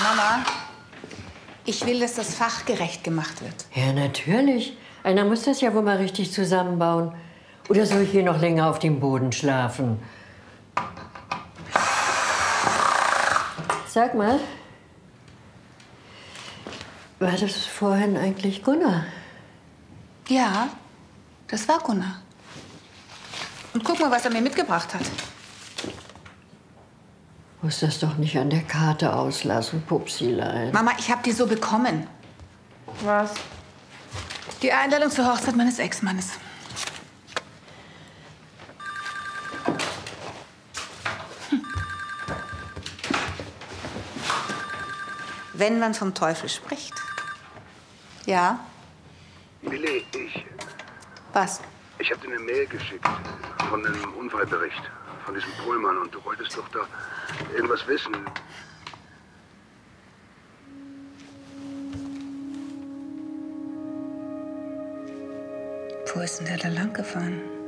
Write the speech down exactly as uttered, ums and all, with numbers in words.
Mama, ich will, dass das fachgerecht gemacht wird. Ja, natürlich. Einer muss das ja wohl mal richtig zusammenbauen. Oder soll ich hier noch länger auf dem Boden schlafen? Sag mal, war das vorhin eigentlich Gunnar? Ja, das war Gunnar. Und guck mal, was er mir mitgebracht hat. Muss das doch nicht an der Karte auslassen, Pupsilein. Mama, ich hab die so bekommen. Was? Die Einladung zur Hochzeit meines Ex-Mannes. Hm. Wenn man vom Teufel spricht. Ja? Millie, ich... Was? Ich habe dir eine Mail geschickt von einem Unfallbericht von diesem Pohlmann und du wolltest doch da irgendwas wissen. Wo ist denn der da lang gefahren?